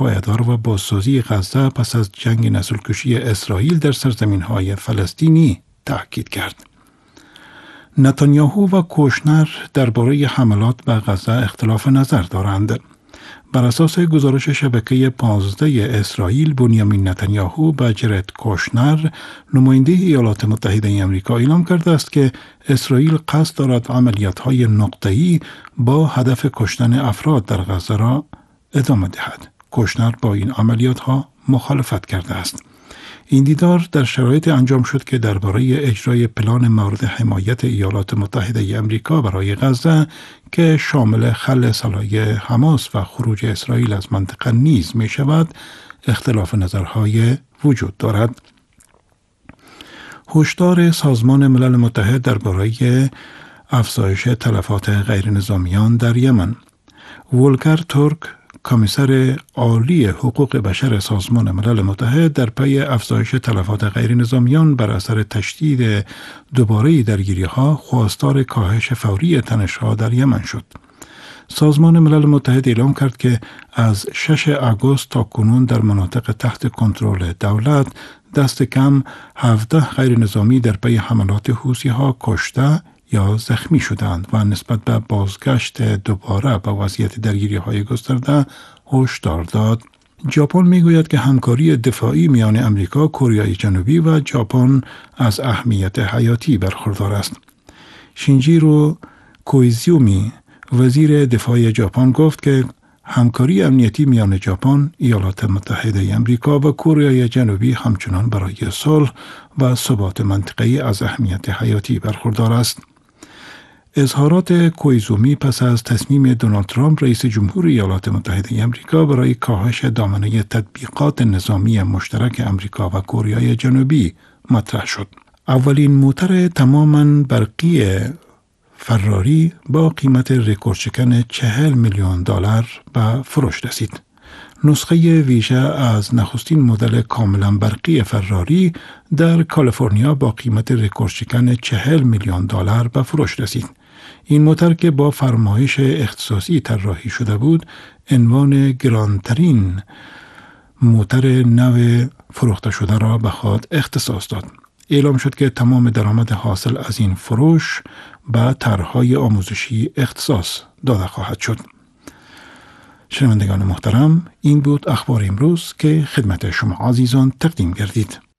پایدار و بازسازی غزه پس از جنگ نسل‌کشی اسرائیل در سرزمین‌های فلسطینی تاکید کرد. نتانیاهو و کوشنر درباره حملات به غزه اختلاف نظر دارند. بر اساس گزارش شبکه 15 اسرائیل، بنیامین نتانیاهو به جرد کوشنر، نماینده ایالات متحده آمریکا، اعلام کرده است که اسرائیل قصد دارد عملیات‌های نقطه‌ای با هدف کشتن افراد در غزه را ادامه دهد. کوشنر با این عملیات‌ها مخالفت کرده است. این دیدار در شرایط انجام شد که درباره اجرای پلان مورد حمایت ایالات متحده آمریکا برای غزه که شامل خلع سلاح حماس و خروج اسرائیل از منطقه نیز می شود اختلاف نظرهای وجود دارد. هشدار سازمان ملل متحد درباره افزایش تلفات غیرنظامیان در یمن. ولکر تورک، کمیسر عالی حقوق بشر سازمان ملل متحد، در پی افزایش تلفات غیرنظامیان بر اثر تشدید دوباره درگیری‌ها خواستار کاهش فوری تنش‌ها در یمن شد. سازمان ملل متحد اعلام کرد که از 6 آگوست تا کنون در مناطق تحت کنترل دولت دست کم 17 غیرنظامی در پی حملات حوثی‌ها کشته یا زخمی شدند و نسبت به بازگشت دوباره به وضعیت درگیری‌های گسترده هشدار داد. ژاپن میگوید که همکاری دفاعی میان امریکا، کره جنوبی و ژاپن از اهمیت حیاتی برخوردار است. شینجیرو کویزومی، وزیر دفاع ژاپن، گفت که همکاری امنیتی میان ژاپن، ایالات متحده آمریکا و کره جنوبی همچنان برای صلح و ثبات منطقه‌ای از اهمیت حیاتی برخوردار است. اظهارات کویزومی پس از تصمیم دونالد ترامپ رئیس جمهور ایالات متحده آمریکا برای کاهش دامنه تطبیقات نظامی مشترک آمریکا و کره جنوبی مطرح شد. اولین موتر تماماً برقی فراری با قیمت رکوردشکن $40 میلیون به فروش رسید. نسخه ویژه از نخستین مدل کاملا برقی فراری در کالیفرنیا با قیمت رکوردشکن $40 میلیون به فروش رسید. این موتر که با فرمایش اختصاصی طراحی شده بود، عنوان گرانترین موتر نو فروخته شده را به خود اختصاص داد. اعلام شد که تمام درآمد حاصل از این فروش به طرح‌های آموزشی اختصاص داده خواهد شد. شنوندگان محترم، این بود اخبار امروز که خدمت شما عزیزان تقدیم گردید.